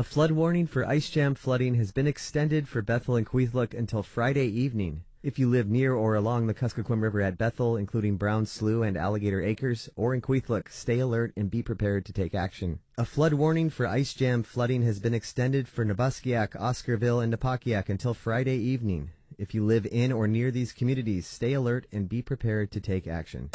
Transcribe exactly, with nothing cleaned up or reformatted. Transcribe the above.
A flood warning for ice jam flooding has been extended for Bethel and Kwethluk until Friday evening. If you live near or along the Kuskokwim River at Bethel, including Brown Slough and Alligator Acres, or in Kwethluk, stay alert and be prepared to take action. A flood warning for ice jam flooding has been extended for Nabaskiak, Oscarville, and Napakiak until Friday evening. If you live in or near these communities, stay alert and be prepared to take action.